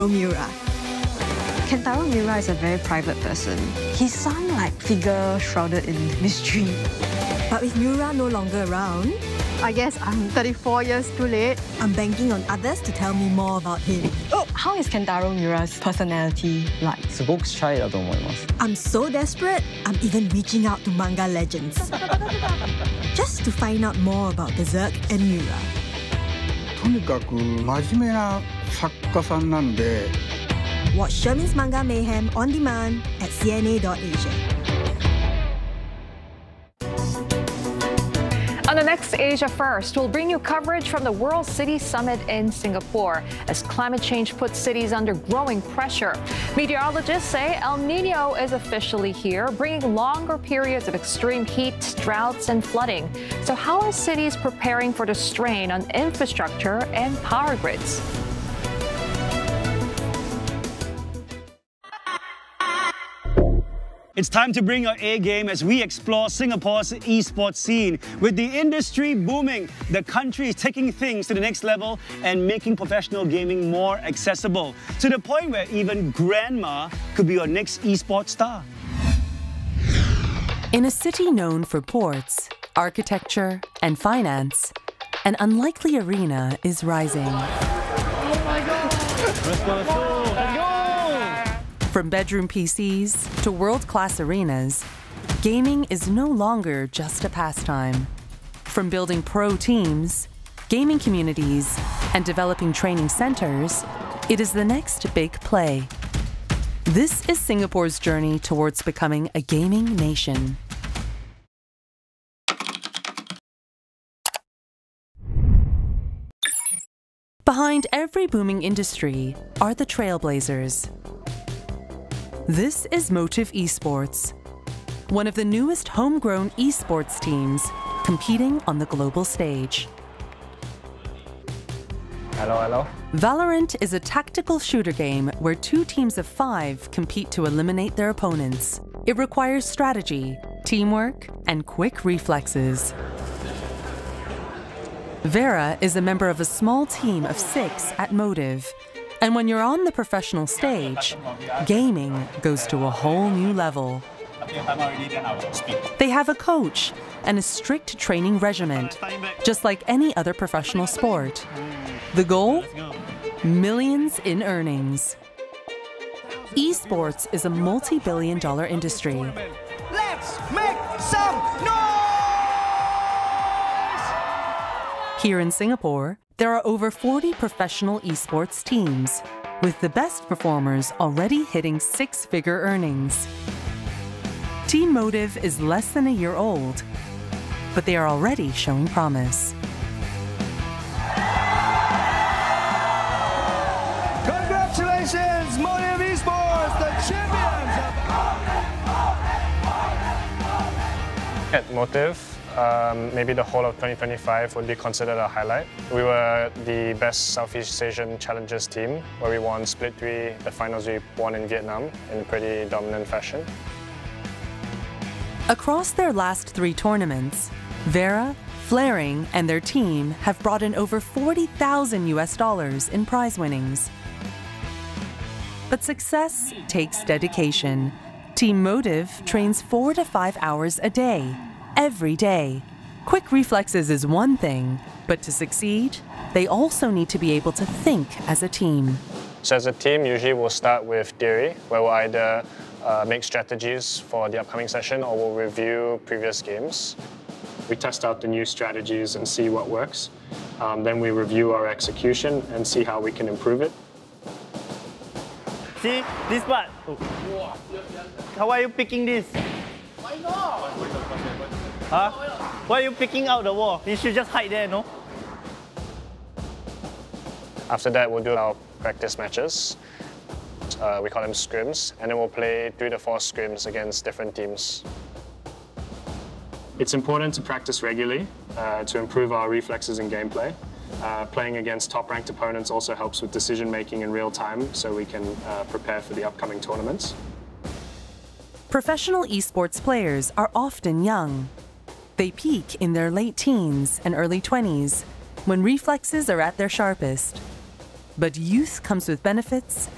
Miura. Kentaro Miura is a very private person. He's some figure shrouded in mystery. But with Miura no longer around, I guess I'm 34 years too late. I'm banking on others to tell me more about him. Oh, how is Kentaro Miura's personality like? すごくシャイだと思います。 I'm so desperate, I'm even reaching out to manga legends. Just to find out more about Berserk and Miura. とにかく真面目な作家さんなんで。 Watch Sherman's Manga Mayhem on demand at cna.asia. On the next Asia First, we'll bring you coverage from the World City Summit in Singapore as climate change puts cities under growing pressure. Meteorologists say El Nino is officially here, bringing longer periods of extreme heat, droughts, and flooding. So how are cities preparing for the strain on infrastructure and power grids? It's time to bring your A game as we explore Singapore's esports scene. With the industry booming, the country is taking things to the next level and making professional gaming more accessible, to the point where even grandma could be your next esports star. In a city known for ports, architecture, and finance, an unlikely arena is rising. Oh my God! Let's go! From bedroom PCs to world-class arenas, gaming is no longer just a pastime. From building pro teams, gaming communities, and developing training centers, it is the next big play. This is Singapore's journey towards becoming a gaming nation. Behind every booming industry are the trailblazers. This is Motive Esports, one of the newest homegrown esports teams competing on the global stage. Hello. Valorant is a tactical shooter game where 2 teams of 5 compete to eliminate their opponents. It requires strategy, teamwork, and quick reflexes. Vera is a member of a small team of 6 at Motive. And when you're on the professional stage, gaming goes to a whole new level. They have a coach and a strict training regimen, just like any other professional sport. The goal? Millions in earnings. Esports is a multi-billion-dollar industry. Let's make some noise! Here in Singapore, there are over 40 professional esports teams, with the best performers already hitting 6-figure earnings. Team Motive is less than a year old, but they are already showing promise. Congratulations, Motive Esports, the champions! At Motive, maybe the whole of 2025 would be considered a highlight. We were the best Southeast Asian Challengers team, where we won Split 3, the finals we won in Vietnam in pretty dominant fashion. Across their last 3 tournaments, Vera, Flaring, and their team have brought in over $40,000 in prize winnings. But success takes dedication. Team Motive trains 4 to 5 hours a day, every day. Quick reflexes is one thing, but to succeed, they also need to be able to think as a team. So as a team, usually we'll start with theory, where we'll either make strategies for the upcoming session or we'll review previous games. We test out the new strategies and see what works. Then we review our execution and see how we can improve it. See, this part. How are you picking this? Why not? Huh? Why are you picking out the wall? You should just hide there, no? After that, we'll do our practice matches. We call them scrims, and then we'll play 3 to 4 scrims against different teams. It's important to practice regularly to improve our reflexes and gameplay. Playing against top-ranked opponents also helps with decision-making in real time, so we can prepare for the upcoming tournaments. Professional esports players are often young. They peak in their late teens and early 20s, when reflexes are at their sharpest. But youth comes with benefits